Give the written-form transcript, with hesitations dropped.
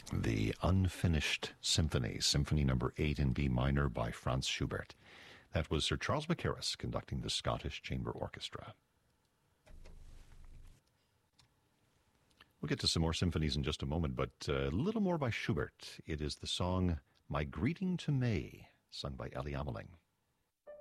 The Unfinished Symphony, Symphony Number 8 in B minor by Franz Schubert. That was Sir Charles Mackerras conducting the Scottish Chamber Orchestra. We'll get to some more symphonies in just a moment, but a little more by Schubert. It is the song My Greeting to May, sung by Ellie Ameling.